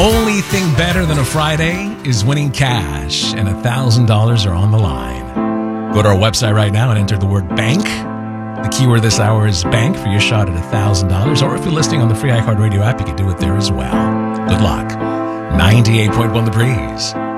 Only thing better than a Friday is winning cash, and $1,000 are on the line. Go to our website right now and enter the word bank. The keyword this hour is bank for your shot at $1,000. Or if you're listening on the free iHeartRadio app, you can do it there as well. Good luck. 98.1 The Breeze.